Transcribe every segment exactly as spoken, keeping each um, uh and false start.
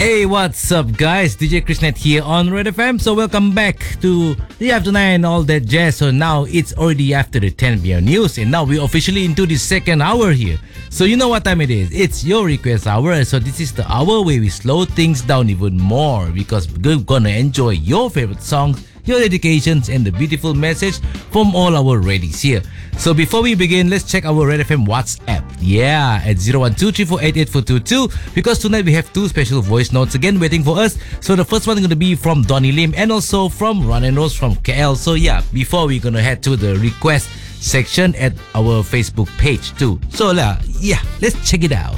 Hey, what's up, guys? D J Krishnet here on Red F M. So welcome back to the After Nine All That Jazz. So now it's already after the ten p.m. news, and now we're officially into the second hour here. So you know what time it is? It's your request hour. So this is the hour where we slow things down even more because we're gonna enjoy your favorite songs, your dedications, and the beautiful message from all our radies here. So before we begin, let's check our Red F M WhatsApp. Yeah, at zero one two three four eight eight four two two, because tonight we have two special voice notes again waiting for us. So the first one is going to be from Donnie Lim and also from Ron and Rose from K L. So yeah, before we're going to head to the request section at our Facebook page too. So uh, yeah, let's check it out.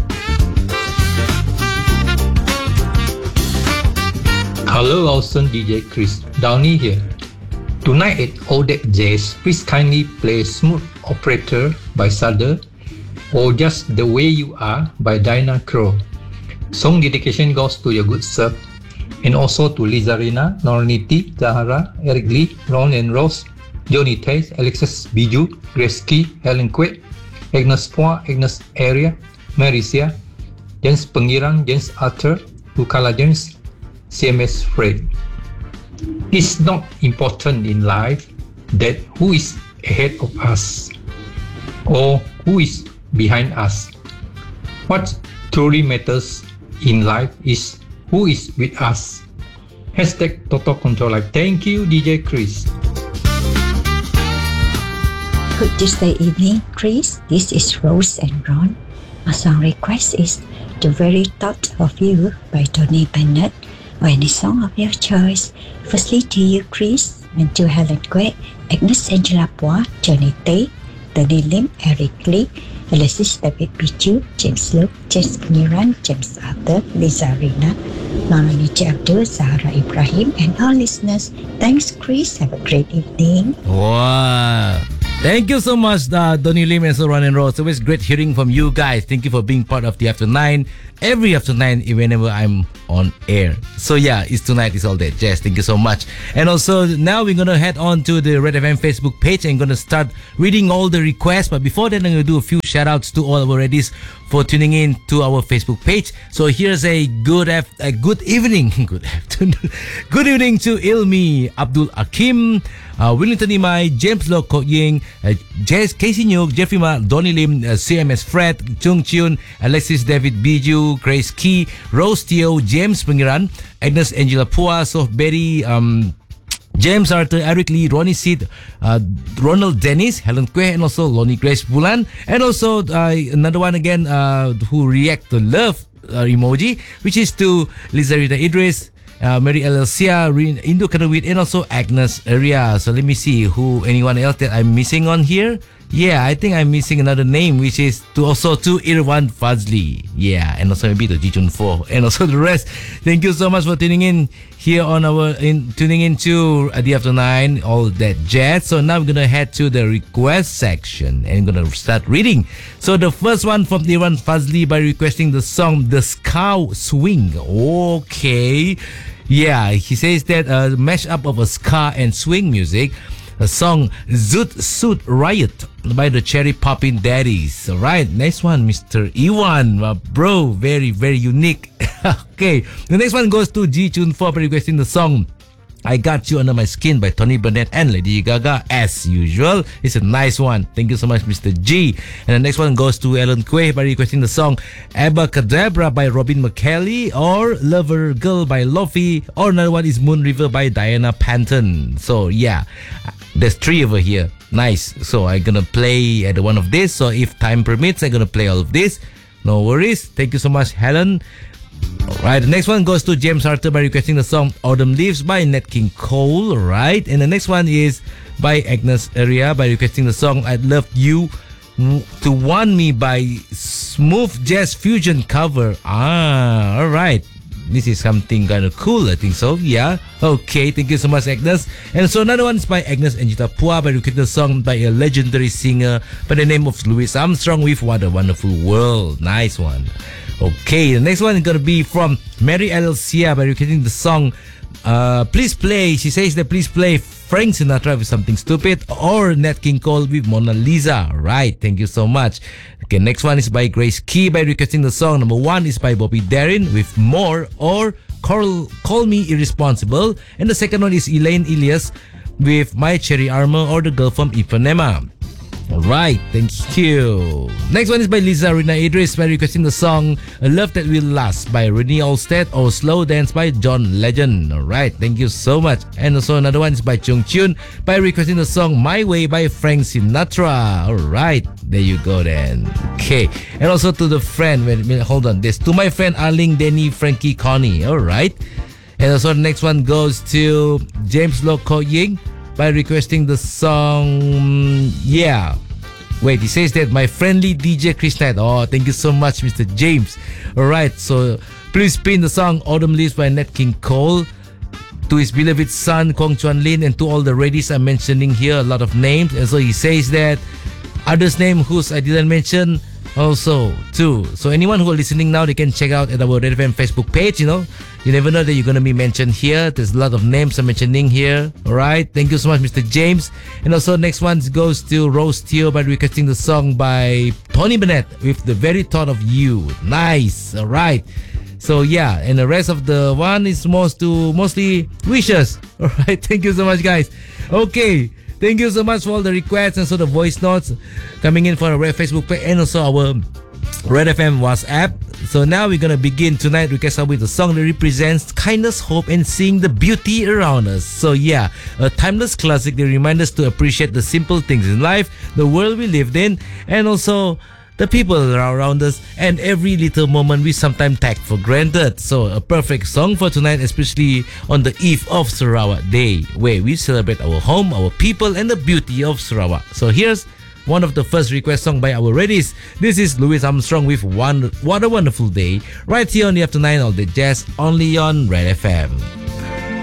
Hello, awesome D J Chris. Downey here. Tonight at All That Jazz, please kindly play Smooth Operator by Sada or Just the Way You Are by Dinah Crow. Song dedication goes to your good self and also to Lizarina, Norniti, Zahara, Eric Lee, Ron and Rose, Johnny Taze, Alexis Biju, Grace Key, Helen Quet, Agnes Poa, Agnes Area, Marisia, James Pengirang, James Arthur, Ukala James, C M S Fred. It's not important in life that who is ahead of us or who is behind us. What truly matters in life is who is with us. Hashtag Total Control Life. Thank you, D J Chris. Good Tuesday evening, Chris. This is Rose and Ron. My song request is The Very Thought of You by Tony Bennett, or any song of your choice. Firstly to you, Chris, and to Helen Quet, Agnes Angela Poa, Johnny Tay, Tony Lim, Eric Lee, Alexis David Pichu, James Luke, James Peniran, James Arthur, Lisa Rina, Maraniji Abdul, Zahra Ibrahim, and all listeners. Thanks, Chris. Have a great evening. Wow. Thank you so much, uh, Donnie Lim and Ron and Rose. Always great hearing from you guys. Thank you for being part of the After Nine. Every After Nine, whenever I'm on air. So yeah, it's tonight, it's all that jazz. Thank you so much. And also, now we're going to head on to the Red F M Facebook page and going to start reading all the requests. But before that, I'm going to do a few shout outs to all our radies for tuning in to our Facebook page. So here's a good af- a good evening. Good afternoon. Good evening to Ilmi, Abdul Akim, uh, Wellington Imai, James Lo Kok Ying, uh, Jess, Casey Nyuk, Jeffrey Ma, Donnie Lim, uh, C M S Fred, Chung Chun, Alexis David Biju, Grace Key, Rose Teo, James Pengiran, Agnes Angela Pua, Sof Berry, um, James Arthur, Eric Lee, Ronnie Sid, uh, Ronald Dennis, Helen Kwe, and also Lonnie Grace Bulan, and also uh, another one again uh, who react to love uh, emoji, which is to Lizarita Idris, uh, Mary Elsia, Indo Kanawit, and also Agnes Area. So let me see who anyone else that I'm missing on here. Yeah, I think I'm missing another name, which is to also to Irwan Fazli. Yeah, and also maybe to Jichun Fo, and also the rest. Thank you so much for tuning in here on our in tuning into uh, the After Nine All That Jazz. So now we're gonna head to the request section and we're gonna start reading. So the first one from Irwan Fazli by requesting the song "The Ska Swing." Okay, yeah, he says that a uh, mashup of a ska and swing music. The song Zoot Suit Riot by the Cherry Poppin' Daddies. Alright, next one, Mister Iwan. Uh, bro, very, very unique. Okay, the next one goes to Ji Chun for requesting the song I Got You Under My Skin by Tony Bennett and Lady Gaga, as usual. It's a nice one. Thank you so much, Mister G. And the next one goes to Ellen Quay by requesting the song Abracadabra by Robin McKelly, or Lover Girl by Lofi, or another one is Moon River by Diana Panton. So yeah, there's three over here. Nice. So I'm gonna play at one of this. So if time permits, I'm gonna play all of this. No worries. Thank you so much, Helen. Alright, the next one goes to James Arthur by requesting the song Autumn Leaves by Nat King Cole. Alright, and the next one is by Agnes Area by requesting the song I Loved You to Want Me by Smooth Jazz Fusion cover. Ah, alright. This is something kind of cool, I think so. Yeah. Okay, thank you so much, Agnes. And so another one is by Agnes Angita Pua by requesting the song by a legendary singer by the name of Louis Armstrong with What a Wonderful World. Nice one. Okay, the next one is gonna be from Mary L. Sia by requesting the song uh, Please Play. She says that please play Frank Sinatra with Something Stupid or Nat King Cole with Mona Lisa. Right, thank you so much. Okay, next one is by Grace Key by requesting the song. Number one is by Bobby Darin with More or Call, Call Me Irresponsible. And the second one is Elaine Elias with My Cherry Armor or The Girl from Ipanema. Alright, thank you. Next one is by Liza Rina Idris by requesting the song A Love That Will Last by Renee Olstead or Slow Dance by John Legend. Alright, thank you so much. And also another one is by Chung Chun by requesting the song My Way by Frank Sinatra. Alright, there you go then. Okay, and also to the friend, wait a minute, hold on. This to my friend Arling, Denny, Frankie, Connie. Alright. And also the next one goes to James Loco Ying by requesting the song Yeah. Wait, he says that my friendly D J Chris Knight. Oh, thank you so much, Mister James. Alright, so please spin the song Autumn Leaves by Nat King Cole. To his beloved son Kong Chuan Lin and to all the ladies I'm mentioning here, a lot of names. And so he says that others name whose I didn't mention also too. So anyone who are listening now, they can check out at our Red F M Facebook page. You know, you never know that you're going to be mentioned here. There's a lot of names I'm mentioning here. Alright, thank you so much, Mister James. And also next one goes to Rose Teo by requesting the song by Tony Bennett with The Very Thought of You. Nice. Alright, so yeah, and the rest of the one is most to mostly wishes. Alright, thank you so much, guys. Okay, thank you so much for all the requests and so the voice notes coming in for our Red Facebook page and also our Red F M WhatsApp. So now we're gonna begin tonight request with a song that represents kindness, hope, and seeing the beauty around us. So yeah, a timeless classic that reminds us to appreciate the simple things in life, the world we lived in, and also the people around us, and every little moment we sometimes take for granted. So a perfect song for tonight, especially on the eve of Sarawak Day, where we celebrate our home, our people, and the beauty of Sarawak. So here's one of the first request song by our ladies. This is Louis Armstrong with One What a Wonderful Day, right here on the After Nine All the Jazz, only on Red F M.